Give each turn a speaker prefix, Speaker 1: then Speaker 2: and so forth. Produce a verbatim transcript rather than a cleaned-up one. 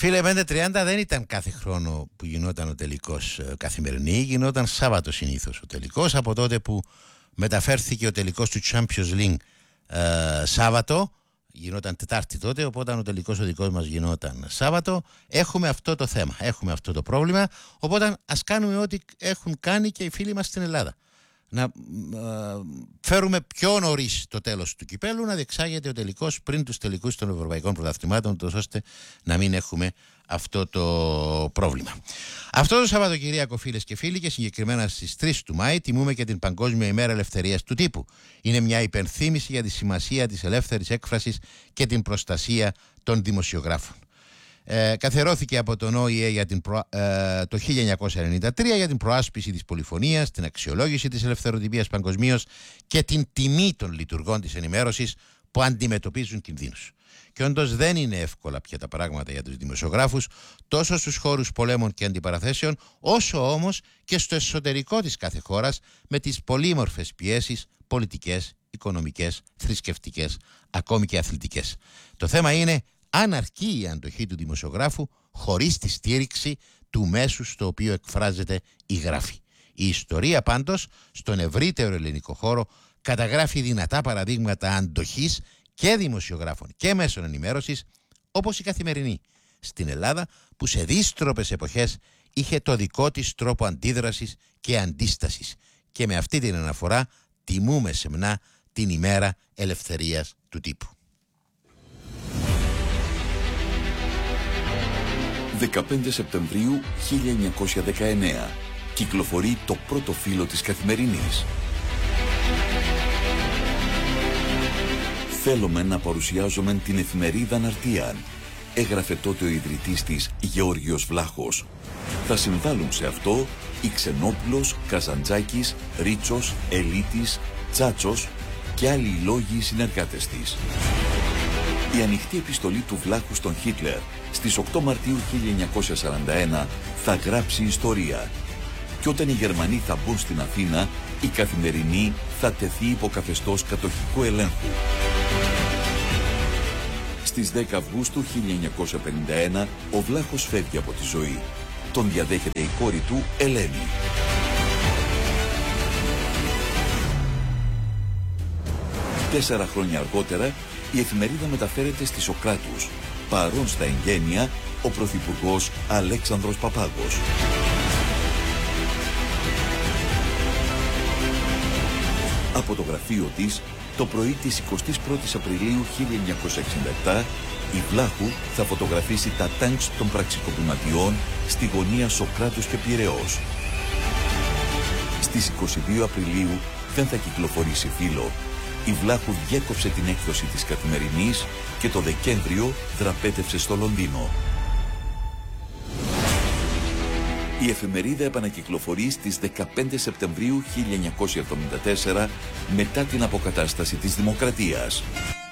Speaker 1: Φίλε, πέντε τριάντα δεν ήταν κάθε χρόνο που γινόταν ο τελικός καθημερινή, γινόταν Σάββατο συνήθως ο τελικός, από τότε που μεταφέρθηκε ο τελικός του Champions League ε, Σάββατο, γινόταν Τετάρτη τότε, οπότε ο τελικός ο δικός μας γινόταν Σάββατο. Έχουμε αυτό το θέμα, έχουμε αυτό το πρόβλημα, οπότε ας κάνουμε ό,τι έχουν κάνει και οι φίλοι μας στην Ελλάδα. Να ε, φέρουμε πιο νωρίς το τέλος του κυπέλου, να διεξάγεται ο τελικός πριν τους τελικούς των ευρωπαϊκών πρωταθλημάτων, ώστε να μην έχουμε αυτό το πρόβλημα. Αυτό το Σαββατοκυριακό, φίλες και φίλοι, και συγκεκριμένα στις τρεις του Μάη, τιμούμε και την Παγκόσμια ημέρα ελευθερίας του τύπου. Είναι μια υπενθύμηση για τη σημασία της ελεύθερης έκφρασης και την προστασία των δημοσιογράφων. Ε, καθιερώθηκε από τον Ο Η Ε για την προ, ε, το χίλια εννιακόσια ενενήντα τρία για την προάσπιση της πολυφωνίας, την αξιολόγηση της ελευθεροτυπίας παγκοσμίως και την τιμή των λειτουργών της ενημέρωσης που αντιμετωπίζουν κινδύνους. Και όντως δεν είναι εύκολα πια τα πράγματα για τους δημοσιογράφους, τόσο στους χώρους πολέμων και αντιπαραθέσεων, όσο όμως και στο εσωτερικό της κάθε χώρας, με τις πολύμορφες πιέσεις πολιτικές, οικονομικές, θρησκευτικές, ακόμη και αθλητικές. Το θέμα είναι αν αρκεί η αντοχή του δημοσιογράφου χωρίς τη στήριξη του μέσου στο οποίο εκφράζεται η γράφη. Η ιστορία πάντως στον ευρύτερο ελληνικό χώρο καταγράφει δυνατά παραδείγματα αντοχής και δημοσιογράφων και μέσων ενημέρωσης, όπως η Καθημερινή στην Ελλάδα, που σε δύστροπες εποχές είχε το δικό της τρόπο αντίδρασης και αντίστασης, και με αυτή την αναφορά τιμούμε σεμνά την ημέρα ελευθερίας του τύπου.
Speaker 2: δεκαπέντε Σεπτεμβρίου χίλια εννιακόσια δεκαεννέα κυκλοφορεί το πρώτο φύλλο της Καθημερινής. «Θέλουμε να παρουσιάζουμε την εφημερίδα Ναρτίαν», έγραφε τότε ο ιδρυτής της Γεώργιος Βλάχος. Θα συμβάλλουν σε αυτό η Ξενόπουλος, Καζαντζάκης, Ρίτσος, Ελίτης, Τσάτσος και άλλοι λόγοι συνεργάτες της. Η ανοιχτή επιστολή του Βλάχου στον Χίτλερ στις οκτώ Μαρτίου χίλια εννιακόσια σαράντα ένα θα γράψει ιστορία. Και όταν οι Γερμανοί θα μπουν στην Αθήνα, η Καθημερινή θα τεθεί υπό καθεστώς κατοχικού ελέγχου. Στις δέκα Αυγούστου χίλια εννιακόσια πενήντα ένα ο Βλάχος φεύγει από τη ζωή. Τον διαδέχεται η κόρη του Ελένη. Τέσσερα χρόνια αργότερα η εφημερίδα μεταφέρεται στη Σοκράτους. Παρόν στα εγγένεια ο Πρωθυπουργός Αλέξανδρος Παπάγος. Από το γραφείο της, το πρωί της εικοστής πρώτης Απριλίου χίλια εννιακόσια εξήντα επτά, η Βλάχου θα φωτογραφίσει τα τάγκς των πραξικοπηματιών στη γωνία Σοκράτους και Πειραιώς. Στις είκοσι δύο Απριλίου δεν θα κυκλοφορήσει φύλλο. Η Βλάχου διέκοψε την έκδοση της Καθημερινής και το Δεκέμβριο δραπέτευσε στο Λονδίνο. Η εφημερίδα επανακυκλοφορεί στις δεκαπέντε Σεπτεμβρίου χίλια εννιακόσια εβδομήντα τέσσερα μετά την αποκατάσταση της Δημοκρατίας.